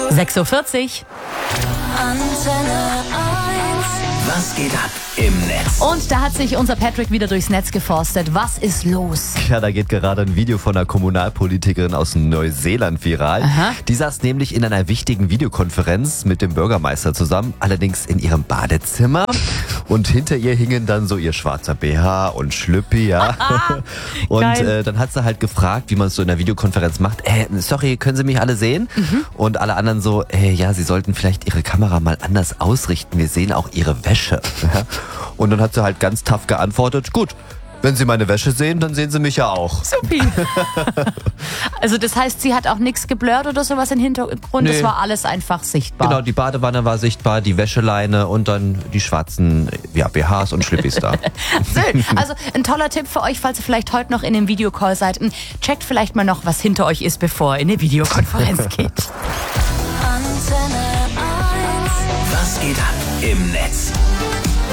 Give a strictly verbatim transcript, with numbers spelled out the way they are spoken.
sechs Uhr vierzig. Antenne eins. Was geht ab im Netz? Und da hat sich unser Patrick wieder durchs Netz geforstet. Was ist los? Ja, da geht gerade ein Video von einer Kommunalpolitikerin aus Neuseeland viral. Aha. Die saß nämlich in einer wichtigen Videokonferenz mit dem Bürgermeister zusammen, allerdings in ihrem Badezimmer. Und hinter ihr hingen dann so ihr schwarzer B H und Schlüppi, ja. Und äh, dann hat sie halt gefragt, wie man es so in der Videokonferenz macht. Äh, sorry, können Sie mich alle sehen? Mhm. Und alle anderen so, äh, ja, Sie sollten vielleicht Ihre Kamera mal anders ausrichten. Wir sehen auch Ihre Wäsche. Ja. Und dann hat sie halt ganz tough geantwortet, gut, wenn Sie meine Wäsche sehen, dann sehen Sie mich ja auch. Supi. Also das heißt, sie hat auch nichts geblurrt oder sowas im Hintergrund? Nee. Das war alles einfach sichtbar. Genau, die Badewanne war sichtbar, die Wäscheleine und dann die schwarzen ja, B Hs und Schlippis da. Schön. Also ein toller Tipp für euch, falls ihr vielleicht heute noch in einem Videocall seid. Checkt vielleicht mal noch, was hinter euch ist, bevor ihr in eine Videokonferenz geht. Antenne eins. Was geht ab im Netz?